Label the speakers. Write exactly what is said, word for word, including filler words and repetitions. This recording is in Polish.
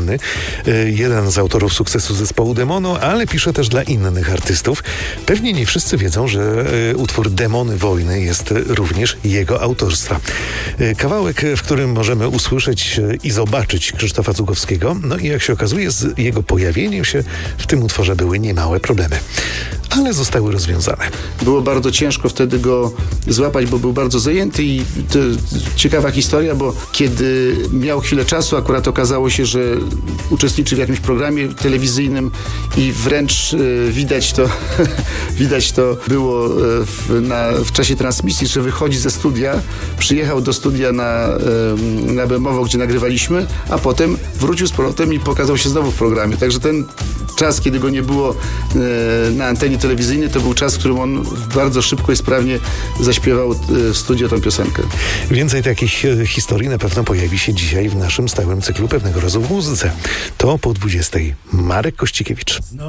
Speaker 1: Wojny. Jeden z autorów sukcesu zespołu Demono, ale pisze też dla innych artystów. Pewnie nie wszyscy wiedzą, że utwór Demony Wojny jest również jego autorstwa. Kawałek, w którym możemy usłyszeć i zobaczyć Krzysztofa Cugowskiego. No i jak się okazuje, z jego pojawieniem się w tym utworze były niemałe problemy. Ale zostały rozwiązane.
Speaker 2: Było bardzo ciężko wtedy go złapać, bo był bardzo zajęty i to ciekawa historia, bo kiedy miał chwilę czasu, akurat okazało się, że uczestniczy w jakimś programie telewizyjnym i wręcz y, widać to widać to było w, na, w czasie transmisji, że wychodzi ze studia, przyjechał do studia na, y, na Bemowo, gdzie nagrywaliśmy, a potem wrócił z powrotem i pokazał się znowu w programie. Także ten czas, kiedy go nie było y, na antenie telewizyjnej, to był czas, w którym on bardzo szybko i sprawnie zaśpiewał w studio tą piosenkę.
Speaker 1: Więcej takich historii na pewno pojawi się dzisiaj w naszym stałym cyklu Pewnego Razu w muzyce. To po dwudziestej. Marek Kościkiewicz.